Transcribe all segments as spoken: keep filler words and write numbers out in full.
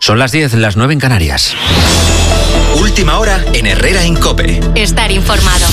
Son las diez, las nueve en Canarias. Última hora en Herrera en COPE. Estar informado.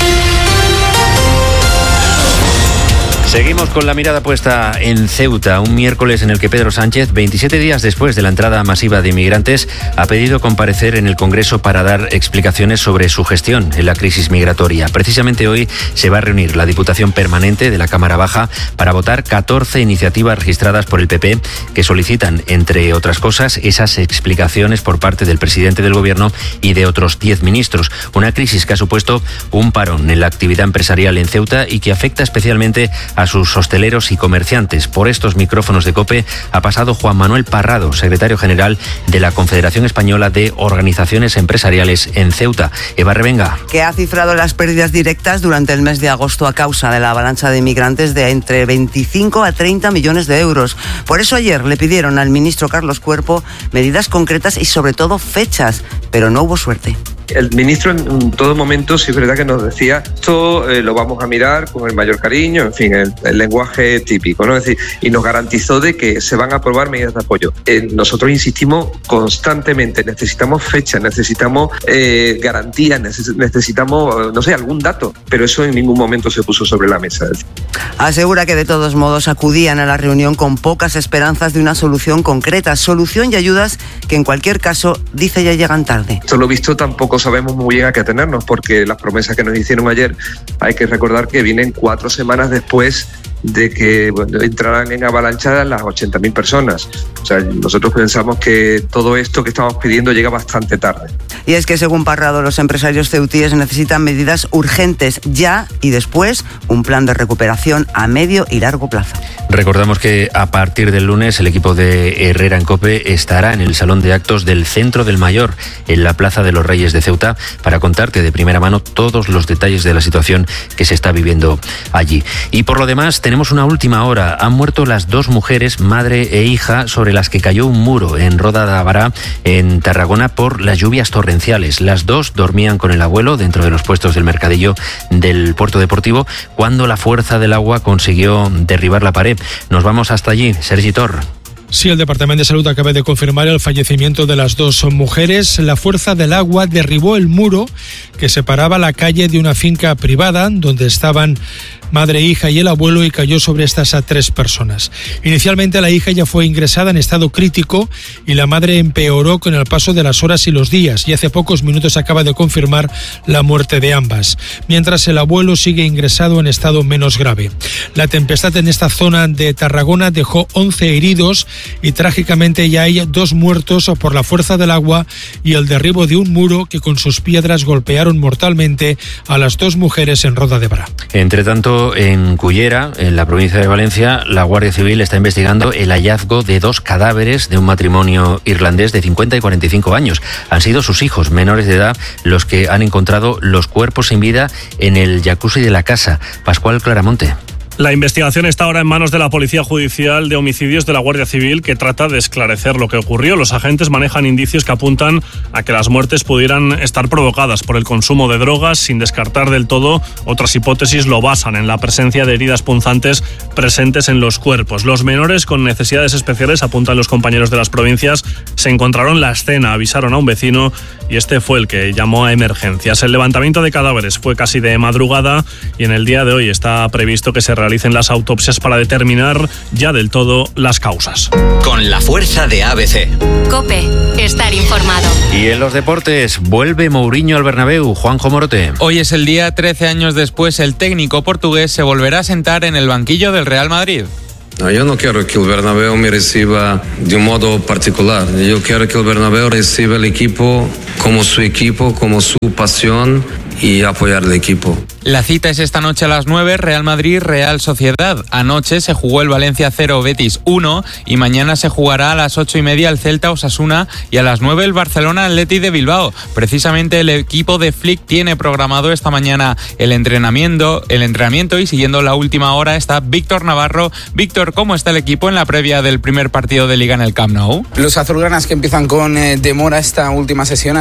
Seguimos con la mirada puesta en Ceuta, un miércoles en el que Pedro Sánchez, veintisiete días después de la entrada masiva de inmigrantes, ha pedido comparecer en el Congreso para dar explicaciones sobre su gestión en la crisis migratoria. Precisamente hoy se va a reunir la Diputación Permanente de la Cámara Baja para votar catorce iniciativas registradas por el P P que solicitan, entre otras cosas, esas explicaciones por parte del presidente del Gobierno y de otros diez ministros. Una crisis que ha supuesto un parón en la actividad empresarial en Ceuta y que afecta especialmente a sus hosteleros y comerciantes. Por estos micrófonos de COPE ha pasado Juan Manuel Parrado, secretario general de la Confederación Española de Organizaciones Empresariales en Ceuta. Eva Revenga. Que ha cifrado las pérdidas directas durante el mes de agosto a causa de la avalancha de inmigrantes de entre veinticinco a treinta millones de euros. Por eso ayer le pidieron al ministro Carlos Cuerpo medidas concretas y sobre todo fechas, pero no hubo suerte. El ministro en todo momento sí es verdad que nos decía esto eh, lo vamos a mirar con el mayor cariño, en fin, el, el lenguaje típico, ¿no? Es decir, y nos garantizó de que se van a aprobar medidas de apoyo. Eh, nosotros insistimos constantemente, necesitamos fechas, necesitamos eh, garantías, neces- necesitamos, no sé, algún dato, pero eso en ningún momento se puso sobre la mesa. Asegura que de todos modos acudían a la reunión con pocas esperanzas de una solución concreta, solución y ayudas que en cualquier caso, dice, ya llegan tarde. Esto lo visto tampoco sabemos muy bien a qué atenernos, porque las promesas que nos hicieron ayer hay que recordar que vienen cuatro semanas después de que bueno, entraran en avalancha las ochenta mil personas. O sea, nosotros pensamos que todo esto que estamos pidiendo llega bastante tarde. Y es que, según Parrado, los empresarios ceutíes necesitan medidas urgentes ya y después un plan de recuperación a medio y largo plazo. Recordamos que a partir del lunes el equipo de Herrera en COPE estará en el Salón de Actos del Centro del Mayor, en la Plaza de los Reyes de Ceuta, para contarte de primera mano todos los detalles de la situación que se está viviendo allí. Y por lo demás, tenemos una última hora. Han muerto las dos mujeres, madre e hija, sobre las que cayó un muro en Roda de Bará, en Tarragona, por las lluvias torrenciales. Las dos dormían con el abuelo dentro de los puestos del mercadillo del puerto deportivo cuando la fuerza del agua consiguió derribar la pared. Nos vamos hasta allí. Sergi Tor. Sí, el Departamento de Salud acaba de confirmar el fallecimiento de las dos mujeres. La fuerza del agua derribó el muro que separaba la calle de una finca privada donde estaban madre, hija y el abuelo, y cayó sobre estas a tres personas. Inicialmente la hija ya fue ingresada en estado crítico y la madre empeoró con el paso de las horas y los días, y hace pocos minutos acaba de confirmar la muerte de ambas, mientras el abuelo sigue ingresado en estado menos grave. La tempestad en esta zona de Tarragona dejó once heridos y trágicamente ya hay dos muertos por la fuerza del agua y el derribo de un muro que con sus piedras golpearon mortalmente a las dos mujeres en Roda de Bará. Entre tanto, en Cullera, en la provincia de Valencia, la Guardia Civil está investigando el hallazgo de dos cadáveres de un matrimonio irlandés de cincuenta y cuarenta y cinco años. Han sido sus hijos menores de edad los que han encontrado los cuerpos sin vida en el jacuzzi de la casa. Pascual Claramonte. La investigación está ahora en manos de la Policía Judicial de Homicidios de la Guardia Civil, que trata de esclarecer lo que ocurrió. Los agentes manejan indicios que apuntan a que las muertes pudieran estar provocadas por el consumo de drogas, sin descartar del todo. Otras hipótesis lo basan en la presencia de heridas punzantes presentes en los cuerpos. Los menores con necesidades especiales, apuntan los compañeros de las provincias, se encontraron la escena, avisaron a un vecino y este fue el que llamó a emergencias. El levantamiento de cadáveres fue casi de madrugada y en el día de hoy está previsto que se realicen las autopsias para determinar ya del todo las causas. Con la fuerza de A B C. COPE, estar informado. Y en los deportes, vuelve Mourinho al Bernabéu. Juanjo Morote. Hoy es el día, trece años después, el técnico portugués se volverá a sentar en el banquillo del Real Madrid. No, yo no quiero que el Bernabéu me reciba de un modo particular. Yo quiero que el Bernabéu reciba el equipo como su equipo, como su pasión, y apoyar el equipo. La cita es esta noche a las nueve, Real Madrid-Real Sociedad. Anoche se jugó el Valencia cero, Betis uno y mañana se jugará a las ocho y media el Celta-Osasuna y a las nueve el Barcelona-Atleti de Bilbao. Precisamente el equipo de Flick tiene programado esta mañana el entrenamiento, el entrenamiento y siguiendo la última hora está Víctor Navarro. Víctor, ¿cómo está el equipo en la previa del primer partido de Liga en el Camp Nou? Los azulgranas que empiezan con eh, demora esta última sesión han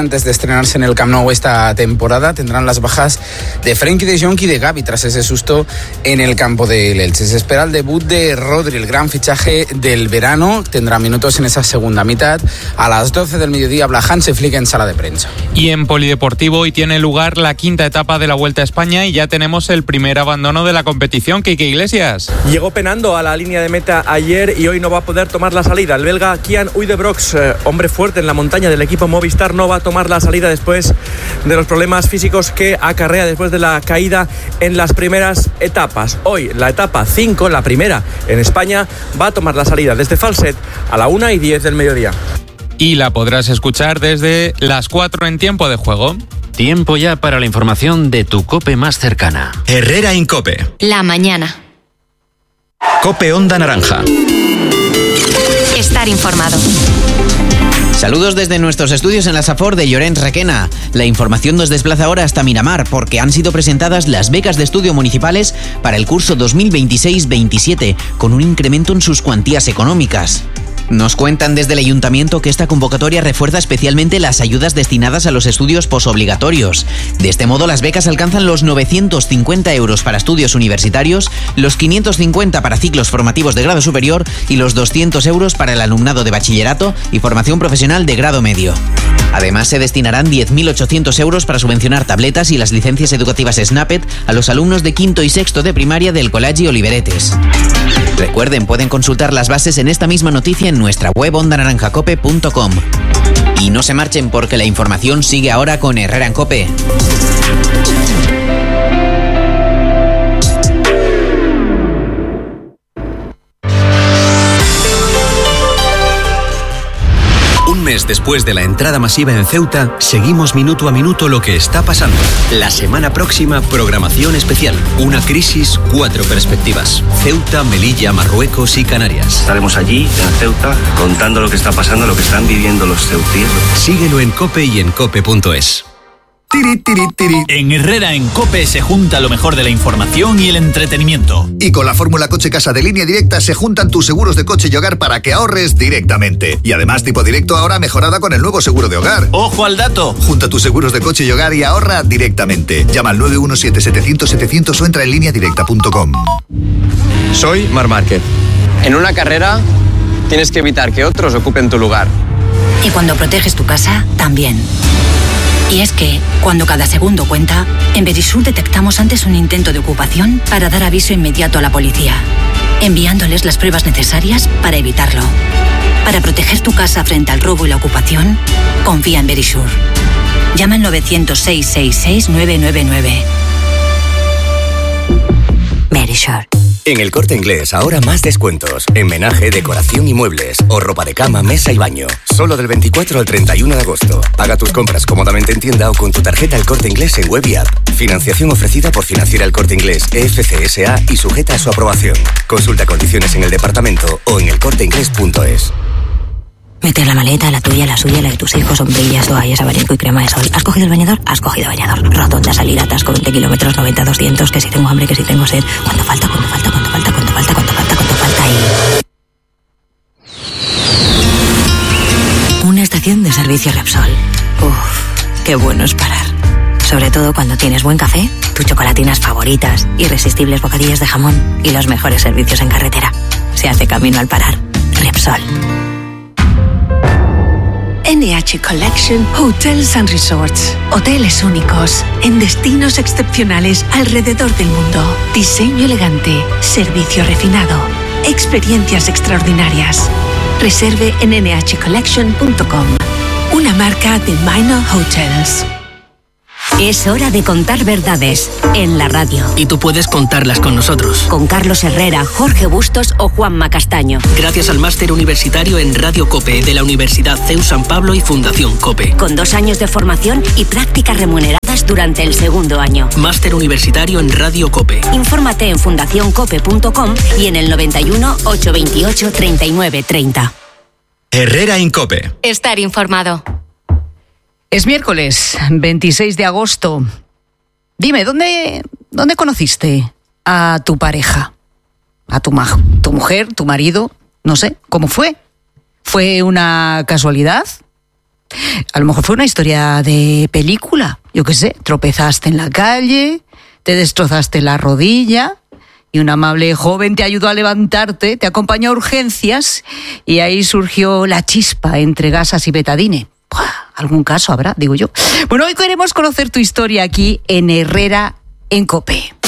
antes de estrenarse en el Camp Nou esta temporada. Tendrán las bajas de Frenkie de Jong y de Gavi tras ese susto en el campo del Elche. Se espera el debut de Rodri, el gran fichaje del verano. Tendrá minutos en esa segunda mitad. A las doce del mediodía habla Hansi Flick en sala de prensa. Y en Polideportivo hoy tiene lugar la quinta etapa de la Vuelta a España y ya tenemos el primer abandono de la competición. Quique Iglesias. Llegó penando a la línea de meta ayer y hoy no va a poder tomar la salida. El belga Kian Uydebrox, eh, hombre fuerte en la montaña del equipo Movistar, no va a tomar la salida después de los problemas físicos que acarrea después de la caída en las primeras etapas. Hoy la etapa cinco, la primera en España, va a tomar la salida desde Falset a la una y diez del mediodía. Y la podrás escuchar desde las cuatro en tiempo de juego. Tiempo ya para la información de tu COPE más cercana. Herrera Incope. La mañana. COPE Onda Naranja. Estar informado. Saludos desde nuestros estudios en la Safor de Llorenç Requena. La información nos desplaza ahora hasta Miramar porque han sido presentadas las becas de estudio municipales para el curso dos mil veintiséis veintisiete con un incremento en sus cuantías económicas. Nos cuentan desde el ayuntamiento que esta convocatoria refuerza especialmente las ayudas destinadas a los estudios posobligatorios. De este modo, las becas alcanzan los novecientos cincuenta euros para estudios universitarios, los quinientos cincuenta para ciclos formativos de grado superior y los doscientos euros para el alumnado de bachillerato y formación profesional de grado medio. Además, se destinarán diez mil ochocientos euros para subvencionar tabletas y las licencias educativas Snapet a los alumnos de quinto y sexto de primaria del Col·legi Oliveretes. Recuerden, pueden consultar las bases en esta misma noticia en nuestra web onda naranja cope punto com. Y no se marchen porque la información sigue ahora con Herrera en Cope. Un mes después de la entrada masiva en Ceuta, seguimos minuto a minuto lo que está pasando. La semana próxima, programación especial. Una crisis, cuatro perspectivas. Ceuta, Melilla, Marruecos y Canarias. Estaremos allí, en Ceuta, contando lo que está pasando, lo que están viviendo los ceutíes. Síguelo en COPE y en cope punto es. Tiri, tiri, tiri. En Herrera en Cope se junta lo mejor de la información y el entretenimiento. Y con la fórmula Coche Casa de Línea Directa se juntan tus seguros de coche y hogar para que ahorres directamente. Y además tipo directo ahora mejorada con el nuevo seguro de hogar. ¡Ojo al dato! Junta tus seguros de coche y hogar y ahorra directamente. Llama al nueve uno siete setecientos setecientos o entra en línea directa punto com. Soy Mar Márquez. En una carrera tienes que evitar que otros ocupen tu lugar. Y cuando proteges tu casa, también. Y es que, cuando cada segundo cuenta, en Verisur detectamos antes un intento de ocupación para dar aviso inmediato a la policía, enviándoles las pruebas necesarias para evitarlo. Para proteger tu casa frente al robo y la ocupación, confía en Verisur. Llama al novecientos seis seis seis nueve nueve nueve. Verisur. En El Corte Inglés, ahora más descuentos. En menaje, decoración y muebles. O ropa de cama, mesa y baño. Solo del veinticuatro al treinta y uno de agosto. Paga tus compras cómodamente en tienda o con tu tarjeta El Corte Inglés en web y app. Financiación ofrecida por Financiera El Corte Inglés, E F C S A y sujeta a su aprobación. Consulta condiciones en el departamento o en el corte inglés punto es. Meter la maleta, la tuya, la suya, la de tus hijos, sombrillas, toallas, abanico y crema de sol. ¿Has cogido el bañador? Has cogido bañador. Rotonda, salida, atasco, veinte kilómetros, noventa, doscientos, que si tengo hambre, que si tengo sed. ¿Cuánto falta? ¿Cuánto falta? ¿Cuánto falta? ¿Cuánto falta? ¿Cuánto falta? ¿Cuánto falta? Y... una estación de servicio Repsol. Uf, qué bueno es parar. Sobre todo cuando tienes buen café, tus chocolatinas favoritas, irresistibles bocadillas de jamón y los mejores servicios en carretera. Se hace camino al parar. Repsol. N H Collection Hotels and Resorts. Hoteles únicos en destinos excepcionales alrededor del mundo. Diseño elegante, servicio refinado, experiencias extraordinarias. Reserve en ene hache collection punto com. Una marca de Minor Hotels. Es hora de contar verdades en la radio. Y tú puedes contarlas con nosotros. Con Carlos Herrera, Jorge Bustos o Juanma Castaño. Gracias al máster universitario en Radio COPE de la Universidad C E U San Pablo y Fundación COPE. Con dos años de formación y prácticas remuneradas durante el segundo año. Máster universitario en Radio COPE. Infórmate en fundación cope punto com y en el noventa y uno, ochocientos veintiocho, treinta y nueve treinta. Herrera en COPE. Estar informado. Es miércoles, veintiséis de agosto. Dime, ¿dónde, dónde conociste a tu pareja? A tu, ma- tu mujer, tu marido, no sé, ¿cómo fue? ¿Fue una casualidad? A lo mejor fue una historia de película, yo qué sé, tropezaste en la calle, te destrozaste la rodilla y un amable joven te ayudó a levantarte, te acompañó a urgencias y ahí surgió la chispa entre gasas y betadine. ¡Buah! Algún caso habrá, digo yo. Bueno, hoy queremos conocer tu historia aquí en Herrera en COPE.